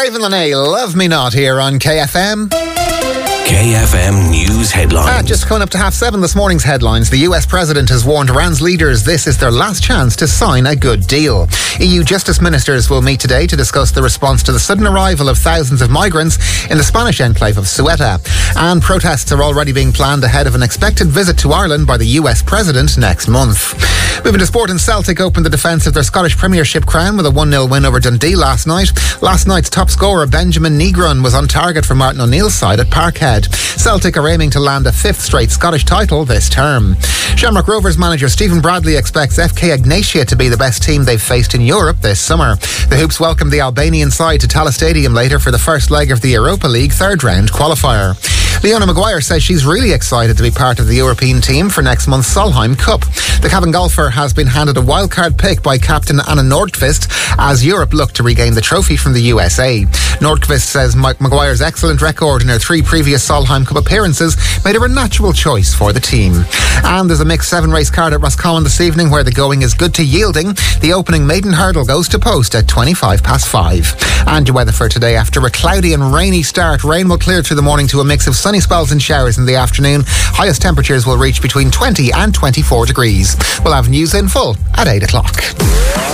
Craven Lene, Love Me Not, here on KFM. KFM News Headlines. Just coming up to 7:30 this morning's headlines. The US President has warned Iran's leaders this is their last chance to sign a good deal. EU justice ministers will meet today to discuss the response to the sudden arrival of thousands of migrants in the Spanish enclave of Ceuta. And protests are already being planned ahead of an expected visit to Ireland by the US President next month. Moving to sport, and Celtic opened the defence of their Scottish Premiership crown with a 1-0 win over Dundee last night. Last night's top scorer, Benjamin Negron, was on target for Martin O'Neill's side at Parkhead. Celtic are aiming to land a 5th straight Scottish title this term. Shamrock Rovers manager Stephen Bradley expects FK Ignatia to be the best team they've faced in Europe this summer. The Hoops welcome the Albanian side to Tallaght Stadium later for the first leg of the Europa League third-round qualifier. Leona Maguire says she's really excited to be part of the European team for next month's Solheim Cup. The Cavan golfer has been handed a wildcard pick by captain Anna Nordqvist as Europe look to regain the trophy from the USA. Nordqvist says Maguire's excellent record in her 3 previous Solheim Cup appearances made her a natural choice for the team. And there's a mixed 7-race card at Roscommon this evening where the going is good to yielding. The opening maiden hurdle goes to post at 5:25. And your weather for today: after a cloudy and rainy start, rain will clear through the morning to a mix of sunny spells and showers in the afternoon. Highest temperatures will reach between 20 and 24 degrees. We'll have news in full at 8 o'clock.